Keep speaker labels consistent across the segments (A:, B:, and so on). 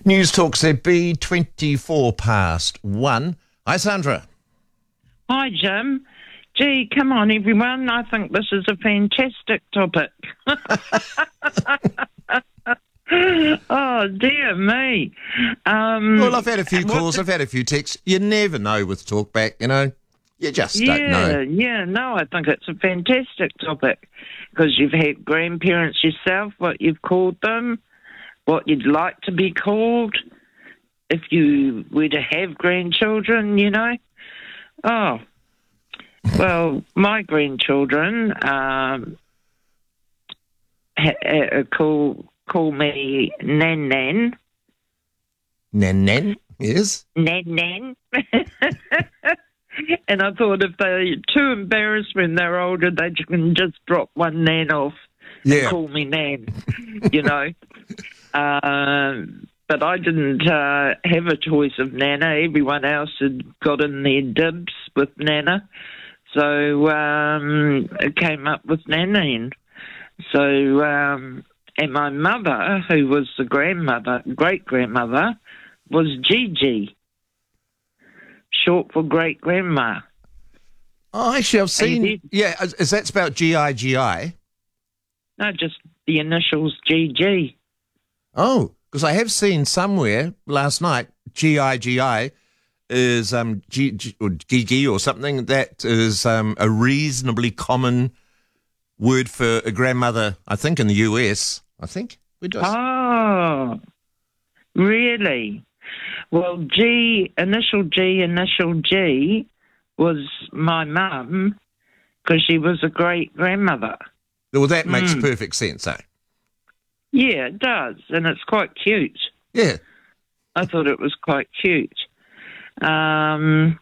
A: News Talk ZB 24 past 1. Hi, Sandra.
B: Hi, Jim. Gee, come on, everyone. I think this is a fantastic topic. Oh, dear me.
A: Well, I've had a few calls, I've had a few texts. You never know with Talkback, you know. You just don't know.
B: No, I think it's a fantastic topic because you've had grandparents yourself, what you've called them, what you'd like to be called if you were to have grandchildren, you know. Oh, well, my grandchildren call me Nan Nan.
A: Nan Nan, yes.
B: Nan Nan. And I thought if they're too embarrassed when they're older, they can just drop one Nan off and call me Nan, you know. But I didn't have a choice of Nana. Everyone else had got in their dibs with Nana. So it came up with Nan Nan. So, and my mother, who was the great-grandmother, was Gigi, short for great-grandma.
A: Oh, actually, I've seen... Yeah, is that spelled G-I-G-I?
B: No, just the initials G-G.
A: Oh, because I have seen somewhere last night, G-I-G-I is Gigi or something. That is a reasonably common word for a grandmother, I think, in the US. I think.
B: Oh, really? Well, initial G was my mum because she was a great-grandmother.
A: Well, that makes perfect sense, eh?
B: Yeah, it does, and it's quite cute.
A: Yeah.
B: I thought it was quite cute. And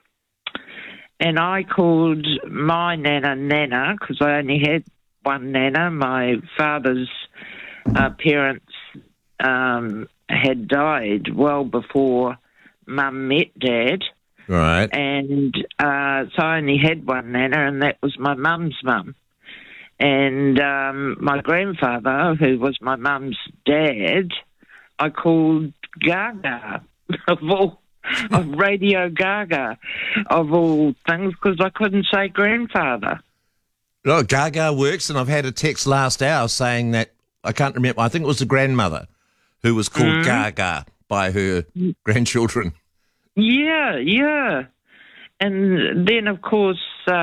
B: I called my Nana because I only had one Nana. My father's parents had died well before Mum met Dad.
A: Right.
B: And so I only had one Nana, and that was my mum's mum. And my grandfather, who was my mum's dad, I called Gaga of Radio Gaga, of all things, because I couldn't say grandfather.
A: No, Gaga works, and I've had a text last hour saying that, I can't remember, I think it was the grandmother who was called Gaga by her grandchildren. Yeah. And then, of course,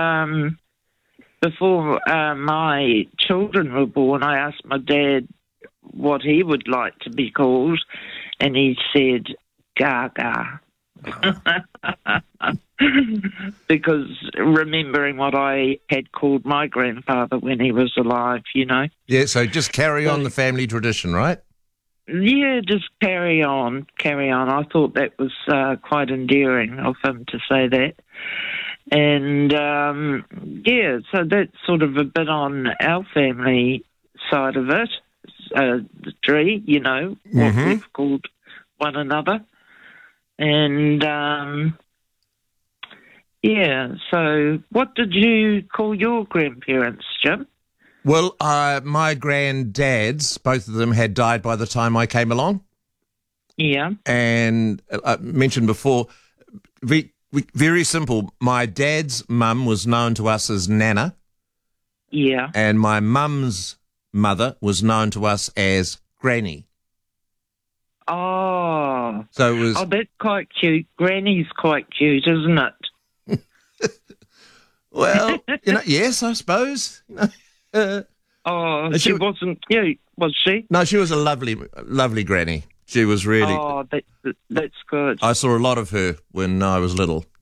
A: before my children were born, I asked my dad what he would like to be called, and he said Gaga. Because remembering what I had called my grandfather when he was alive, you know. Yeah, so just carry on the family tradition, right?
B: Yeah, just carry on. I thought that was quite endearing of him to say that. And, so that's sort of a bit on our family side of it, the tree, you know, what we've called one another. And, so what did you call your grandparents, Jim?
A: Well, my granddads, both of them, had died by the time I came along.
B: Yeah.
A: And I mentioned before, very simple. My dad's mum was known to us as Nana.
B: Yeah.
A: And my mum's mother was known to us as Granny.
B: Oh.
A: So it was...
B: Oh, that's quite cute. Granny's quite cute, isn't it?
A: Well, you know, yes, I suppose.
B: She wasn't cute, was she?
A: No, she was a lovely granny. She was really...
B: Oh, that's good.
A: I saw a lot of her when I was little.